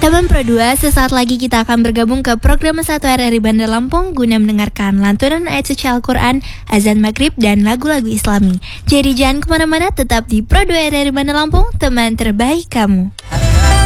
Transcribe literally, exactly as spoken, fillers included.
Sahabat Pro dua, sesaat lagi kita akan bergabung ke program satu R R I Bandar Lampung guna mendengarkan lantunan ayat suci Al-Quran, azan maghrib, dan lagu-lagu islami. Jadi jangan kemana-mana, tetap di Pro dua R R I Bandar Lampung, teman terbaik kamu.